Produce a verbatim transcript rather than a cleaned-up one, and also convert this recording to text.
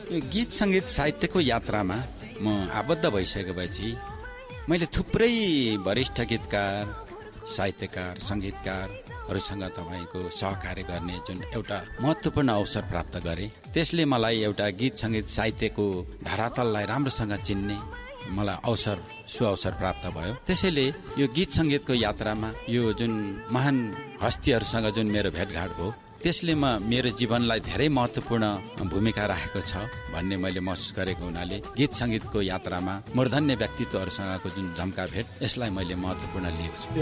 यो गीत सङ्गीत साहित्यको यात्रामा म आबद्ध भइसकेपछि मैले थुप्रै वरिष्ठ गीतकार, साहित्यकार, सङ्गीतकारहरूसँग तपाईँको सहकार्य गर्ने जुन एउटा महत्त्वपूर्ण अवसर प्राप्त गरेँ। त्यसले मलाई एउटा गीत सङ्गीत साहित्यको धरातललाई राम्रोसँग चिन्ने मलाई अवसर सुअवसर प्राप्त भयो। त्यसैले यो गीत सङ्गीतको यात्रामा यो जुन महान हस्तीहरूसँग जुन मेरो भेटघाट भयो, त्यसले म मेरो जीवनलाई धेरै महत्त्वपूर्ण भूमिका राखेको छ भन्ने मैले महसुस गरेको हुनाले गीत सङ्गीतको यात्रामा मूर्धन्य व्यक्तित्वहरूसँगको जुन झम्का भेट, यसलाई मैले महत्त्वपूर्ण लिएको छु।